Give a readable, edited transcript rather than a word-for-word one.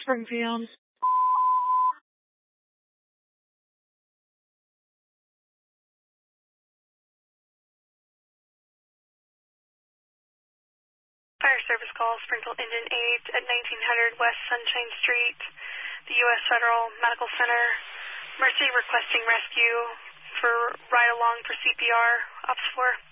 Springfield. Fire service call, Springfield Engine 8 at 1900 West Sunshine Street, the U.S. Federal Medical Center. Mercy requesting rescue for ride along for CPR, Ops 4.